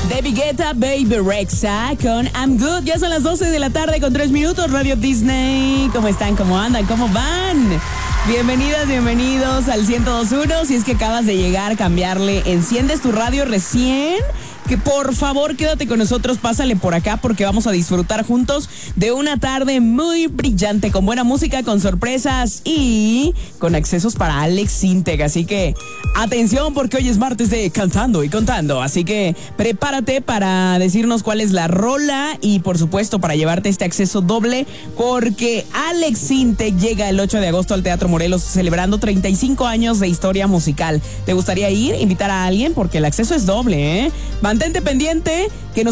David Guetta, Baby Rexha con I'm Good. Ya son las 12 de la tarde con 3 minutos. Radio Disney. ¿Cómo están? ¿Cómo andan? ¿Cómo van? Bienvenidas, bienvenidos al 102.1. Si es que acabas de llegar, cambiarle, enciendes tu radio recién, que por favor quédate con nosotros, pásale por acá porque vamos a disfrutar juntos de una tarde muy brillante, con buena música, con sorpresas y con accesos para Alex Sintek. Así que atención porque hoy es martes de Cantando y Contando. Así que prepárate para decirnos cuál es la rola y por supuesto para llevarte este acceso doble porque Alex Sintek llega el 8 de agosto al Teatro Morelos celebrando 35 años de historia musical. ¿Te gustaría ir? ¿Invitar a alguien? Porque el acceso es doble, ¿eh? Mantente pendiente que nos